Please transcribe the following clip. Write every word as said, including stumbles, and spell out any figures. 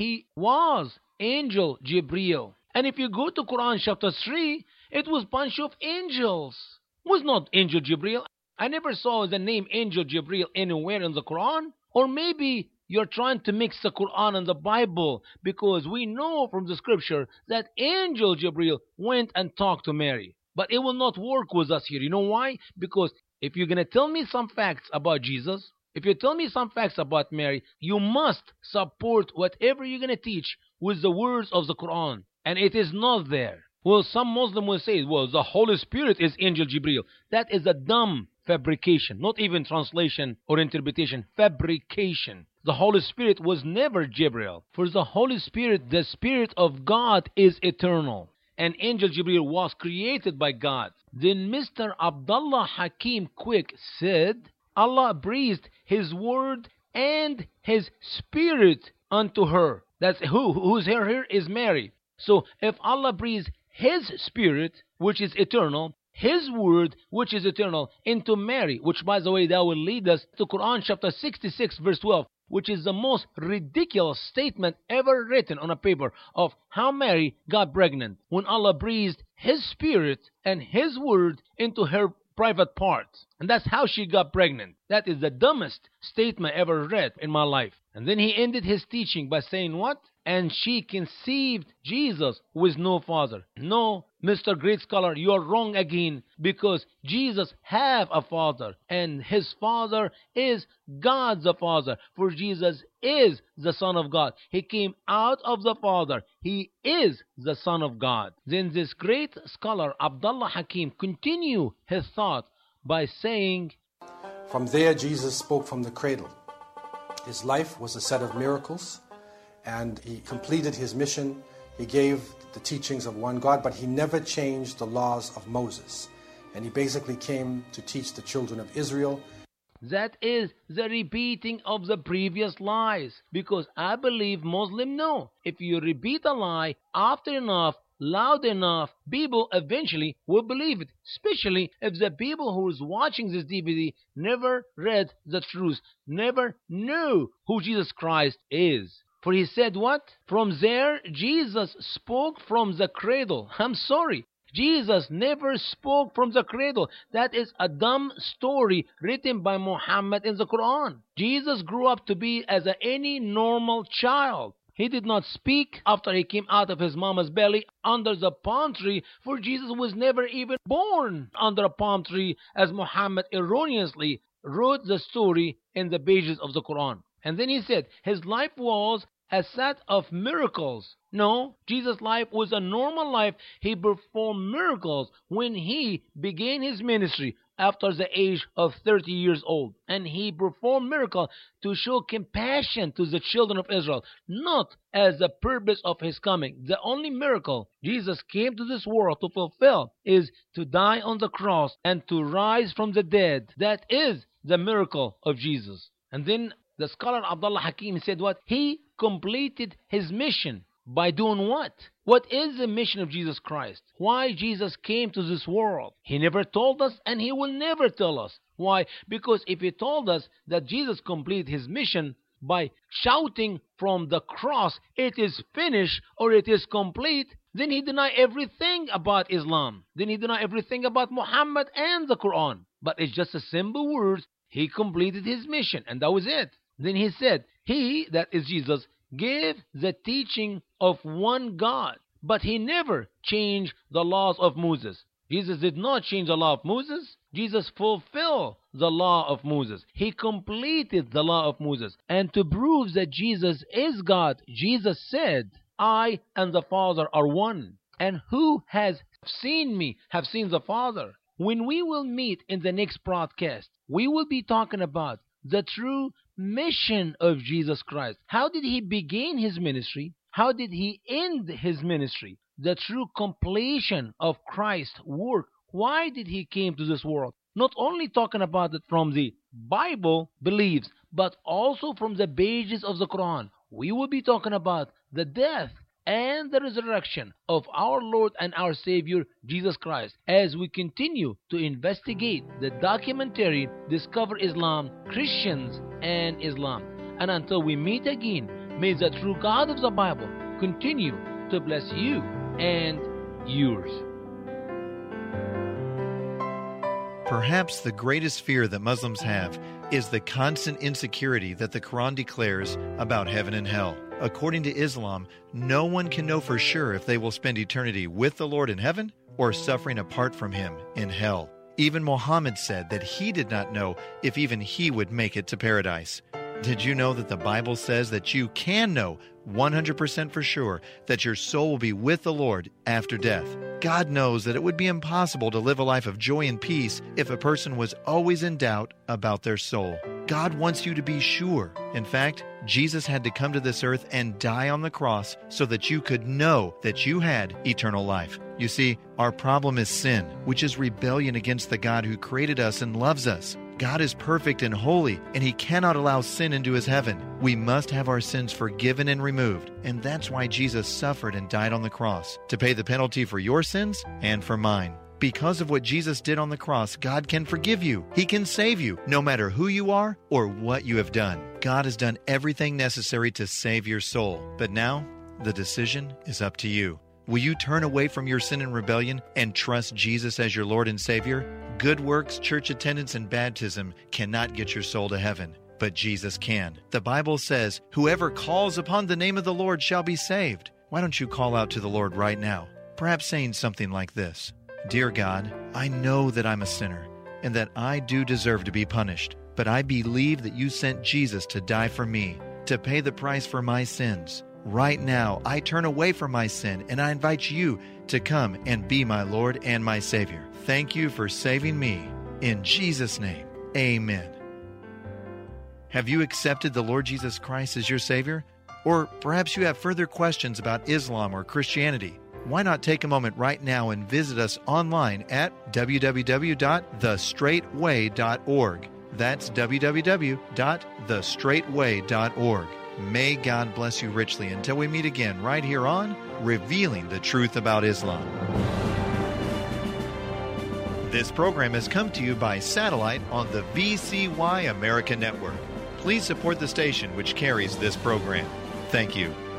he was angel Jibreel. And if you go to Quran chapter three, it was bunch of angels. It was not angel Jibreel. I never saw the name angel Jibreel anywhere in the Quran. Or maybe you're trying to mix the Quran and the Bible, because we know from the scripture that angel Jibreel went and talked to Mary. But it will not work with us here. You know why? Because if you're going to tell me some facts about Jesus, if you tell me some facts about Mary, you must support whatever you're going to teach with the words of the Quran. And it is not there. Well, some Muslim will say, well, the Holy Spirit is angel Jibreel. That is a dumb fabrication, not even translation or interpretation, fabrication. The Holy Spirit was never Jibreel. For the Holy Spirit, the Spirit of God is eternal. And angel Jibreel was created by God. Then Mister Abdullah Hakim Quick said, Allah breathed His word and His Spirit unto her. That's who? Who's her here? Is Mary. So if Allah breathes His Spirit, which is eternal, His word, which is eternal, into Mary, which by the way, that will lead us to Quran chapter sixty-six verse twelve, which is the most ridiculous statement ever written on a paper of how Mary got pregnant, when Allah breathed His Spirit and His word into her private parts. And that's how she got pregnant. That is the dumbest statement ever read in my life. And then he ended his teaching by saying what? And she conceived Jesus with no father. No, Mister Great Scholar, you are wrong again, because Jesus have a father, and His father is God the Father. For Jesus is the Son of God. He came out of the Father. He is the Son of God. Then this great scholar, Abdullah Hakim, continue his thought by saying, from there, Jesus spoke from the cradle. His life was a set of miracles, and He completed His mission. He gave the teachings of one God, but He never changed the laws of Moses. And He basically came to teach the children of Israel. That is the repeating of the previous lies. Because I believe Muslims know, if you repeat a lie often enough, loud enough, people eventually will believe it. Especially if the people who is watching this D V D never read the truth, never knew who Jesus Christ is. For He said what? From there, Jesus spoke from the cradle. I'm sorry. Jesus never spoke from the cradle. That is a dumb story written by Muhammad in the Quran. Jesus grew up to be as a, any normal child. He did not speak after he came out of his mama's belly under the palm tree, for Jesus was never even born under a palm tree, as Muhammad erroneously wrote the story in the pages of the Quran. And then he said his life was a set of miracles. No, Jesus' life was a normal life. He performed miracles when He began His ministry after the age of thirty years old. And He performed miracles to show compassion to the children of Israel, not as the purpose of His coming. The only miracle Jesus came to this world to fulfill is to die on the cross and to rise from the dead. That is the miracle of Jesus. And then the scholar Abdullah Hakim said what? He completed His mission. By doing what? What is the mission of Jesus Christ? Why Jesus came to this world? He never told us, and He will never tell us. Why? Because if He told us that Jesus completed His mission by shouting from the cross, it is finished or it is complete, then He denied everything about Islam. Then He denied everything about Muhammad and the Quran. But it's just a simple words. He completed His mission, and that was it. Then He said, He, that is Jesus, gave the teaching of one God, but He never changed the laws of Moses. Jesus did not change the law of Moses. Jesus fulfilled the law of Moses. He completed the law of Moses. And to prove that Jesus is God, Jesus said, I and the Father are one. And who has seen me have seen the Father. When we will meet in the next broadcast, we will be talking about the true mission of Jesus Christ. How did He begin His ministry? How did He end His ministry? The true completion of Christ's work. Why did He came to this world? Not only talking about it from the Bible beliefs, but also from the pages of the Quran. We will be talking about the death and the resurrection of our Lord and our Savior Jesus Christ as we continue to investigate the documentary Discover Islam, Christians and Islam. And until we meet again, May the true God of the Bible continue to bless you and yours. Perhaps the greatest fear that Muslims have is the constant insecurity that the Quran declares about heaven and hell. According to Islam, no one can know for sure if they will spend eternity with the Lord in heaven or suffering apart from Him in hell. Even Muhammad said that he did not know if even he would make it to paradise. Did you know that the Bible says that you can know one hundred percent for sure that your soul will be with the Lord after death? God knows that it would be impossible to live a life of joy and peace if a person was always in doubt about their soul. God wants you to be sure. In fact, Jesus had to come to this earth and die on the cross so that you could know that you had eternal life. You see, our problem is sin, which is rebellion against the God who created us and loves us. God is perfect and holy, and He cannot allow sin into His heaven. We must have our sins forgiven and removed, and that's why Jesus suffered and died on the cross, to pay the penalty for your sins and for mine. Because of what Jesus did on the cross, God can forgive you. He can save you, no matter who you are or what you have done. God has done everything necessary to save your soul. But now, the decision is up to you. Will you turn away from your sin and rebellion and trust Jesus as your Lord and Savior? Good works, church attendance, and baptism cannot get your soul to heaven, but Jesus can. The Bible says, "Whoever calls upon the name of the Lord shall be saved." Why don't you call out to the Lord right now? Perhaps saying something like this: Dear God, I know that I'm a sinner and that I do deserve to be punished, but I believe that you sent Jesus to die for me, to pay the price for my sins. Right now, I turn away from my sin and I invite you to come and be my Lord and my Savior. Thank you for saving me. In Jesus' name, amen. Have you accepted the Lord Jesus Christ as your Savior? Or perhaps you have further questions about Islam or Christianity. Why not take a moment right now and visit us online at w w w dot the straight way dot org. That's w w w dot the straight way dot org. May God bless you richly until we meet again right here on Revealing the Truth About Islam. This program has come to you by satellite on the V C Y America Network. Please support the station which carries this program. Thank you.